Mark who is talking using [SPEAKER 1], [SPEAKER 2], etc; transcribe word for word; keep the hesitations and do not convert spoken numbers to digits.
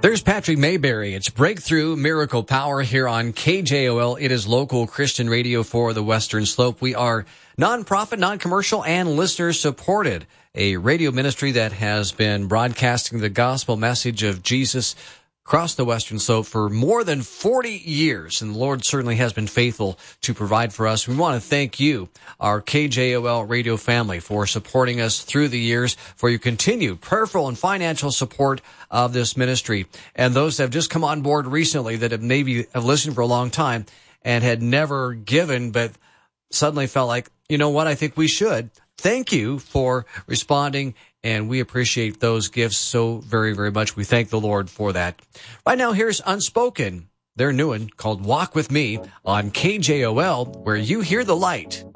[SPEAKER 1] There's Patrick Mayberry. It's Breakthrough Miracle Power here on K J O L. It is local Christian radio for the Western Slope. We are nonprofit, non-commercial, and listener-supported, a radio ministry that has been broadcasting the gospel message of Jesus across the Western Slope for more than forty years, and the Lord certainly has been faithful to provide for us. We want to thank you, our K J O L radio family, for supporting us through the years, for your continued prayerful and financial support of this ministry. And those that have just come on board recently that have maybe have listened for a long time and had never given, but suddenly felt like, you know what, I think we should. Thank you for responding, and we appreciate those gifts so very, very much. We thank the Lord for that. Right now, here's Unspoken, their new one called Walk With Me on K J O L, where you hear the light.